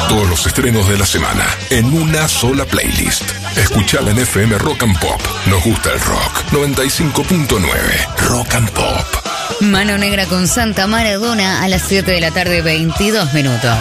Todos los estrenos de la semana en una sola playlist. Escuchala en FM Rock and Pop. Nos gusta el rock. 95.9 Rock and Pop. Mano Negra con Santa Maradona a las 7 de la tarde, 22 minutos.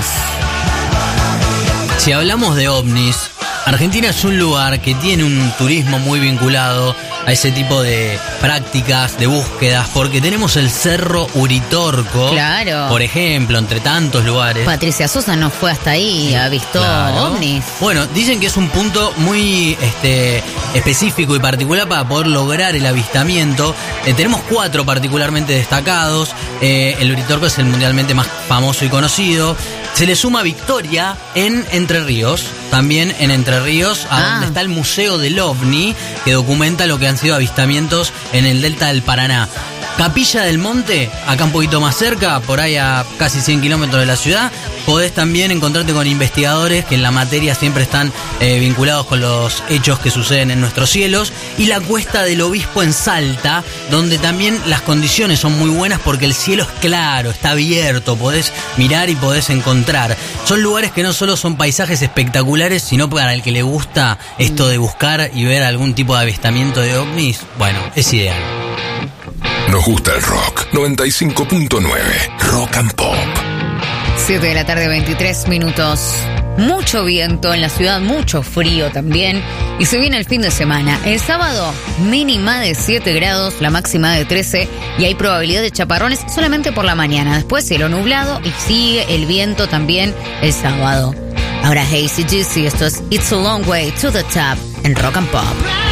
Si hablamos de ovnis, Argentina es un lugar que tiene un turismo muy vinculado a ese tipo de prácticas, de búsquedas, porque tenemos el Cerro Uritorco, claro, por ejemplo, entre tantos lugares. Patricia Sosa no fue hasta ahí, avistó ovnis. Bueno, dicen que es un punto muy específico y particular para poder lograr el avistamiento. Tenemos 4 particularmente destacados. El Uritorco es el mundialmente más famoso y conocido. Se le suma Victoria en Entre Ríos, también en Entre Ríos, donde está el Museo del OVNI, que documenta lo que han sido avistamientos en el delta del Paraná. Capilla del Monte, acá un poquito más cerca, por ahí a casi 100 kilómetros de la ciudad. Podés también encontrarte con investigadores que en la materia siempre están vinculados con los hechos que suceden en nuestros cielos. Y la Cuesta del Obispo en Salta, donde también las condiciones son muy buenas porque el cielo es claro, está abierto, podés mirar y podés encontrar. Son lugares que no solo son paisajes espectaculares, sino para el que le gusta esto de buscar y ver algún tipo de avistamiento de ovnis, bueno, es ideal. Nos gusta el rock. 95.9 Rock and Pop. 7 de la tarde, 23 minutos. Mucho viento en la ciudad, mucho frío también. Y se viene el fin de semana. El sábado, mínima de 7 grados, la máxima de 13. Y hay probabilidad de chaparrones solamente por la mañana. Después cielo nublado y sigue el viento también el sábado. Ahora AC/DC, esto es It's a Long Way to the Top en Rock and Pop.